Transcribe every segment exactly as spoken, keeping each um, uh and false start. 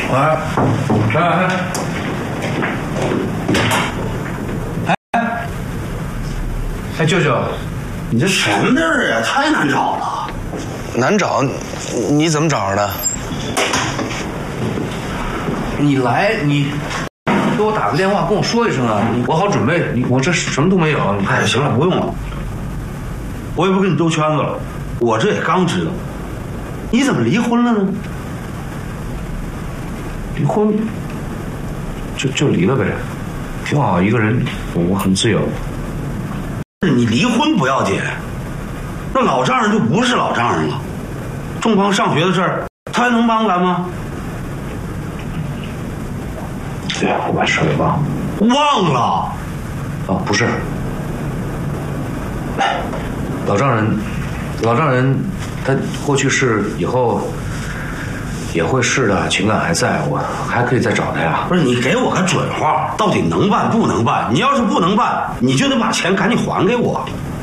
哎，哎哎，哎，哎，舅舅，你这什么地儿呀？太难找了。 难找？你怎么找着的？ 你来，你给我打个电话，跟我说一声啊，我好准备。你我这什么都没有。 哎，行了，不用了。我也不跟你兜圈子了，我这也刚知道。你怎么离婚了呢？ 离婚，就就离了呗，挺好，一个人我很自由。 你离婚不要紧，那老丈人就不是老丈人了。仲邦上学的事儿，他还能帮咱吗？ 对呀，我把事儿给忘了。 忘了？ 哦，不是，老丈人，老丈人，他过去是，以后也会是的，情感还在，我还可以再找他呀。 不是，你给我个准话，到底能办不能办？你要是不能办，你就得把钱赶紧还给我。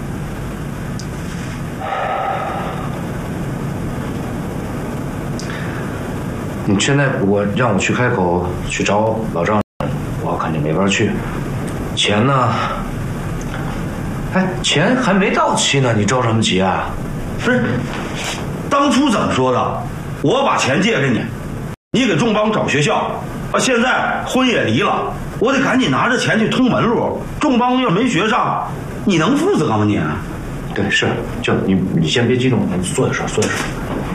你现在我让我去开口去找老丈人，我肯定没法去。钱呢？哎，钱还没到期呢，你着什么急啊？ 不是，当初怎么说的？我把钱借给你，你给仲邦找学校啊！现在婚也离了，我得赶紧拿着钱去通门路。仲邦要没学上，你能负责吗你？ 对，是，就你你先别激动，你坐下说，坐下说。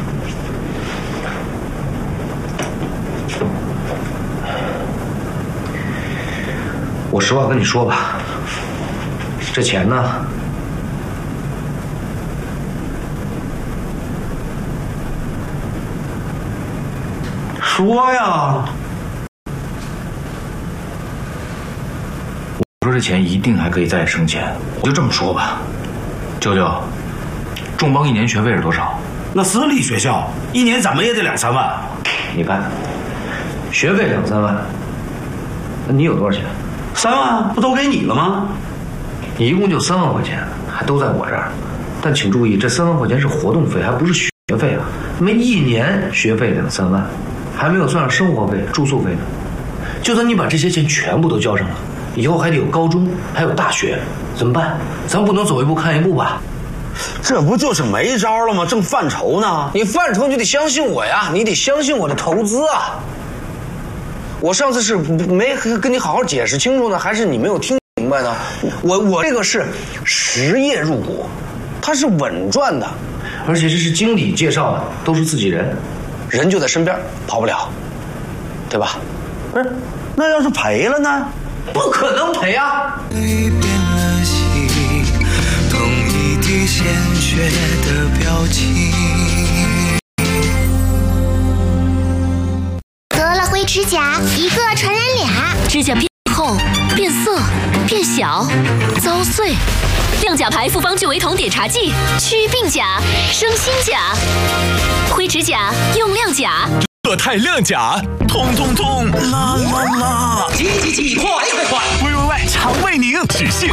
我实话跟你说吧，这钱呢， 说呀， 我说这钱一定还可以再生钱，我就这么说吧，舅舅，仲邦一年学费是多少？ 那私立学校一年怎么也得两三万。 你看，学费两三万，那你有多少钱？ 三万不都给你了吗？ 你一共就三万块钱，还都在我这儿。但请注意，这三万块钱是活动费，还不是学费啊。那么一年学费两三万，还没有算上生活费、住宿费呢。就算你把这些钱全部都交上了，以后还得有高中，还有大学，怎么办？咱不能走一步看一步吧？ 这不就是没招了吗？正犯愁呢。 你犯愁就得相信我呀，你得相信我的投资啊。我上次是没跟你好好解释清楚呢，还是你没有听明白呢？我我这个是实业入股，它是稳赚的， 而且这是经理介绍的，都是自己人， 人就在身边，跑不了，对吧？ 不是，那要是赔了呢？ 不可能赔啊！ 变了心，同一滴鲜血的表情。 灰指甲一个传染俩， 指甲变厚、变色、变小、遭碎。亮甲牌复方聚维酮碘茶剂，去病甲，生新甲。灰指甲用亮甲， 乐泰亮甲，痛痛痛，啦啦啦！ 急急急，快快快！ 喂喂喂，肠胃宁，止泻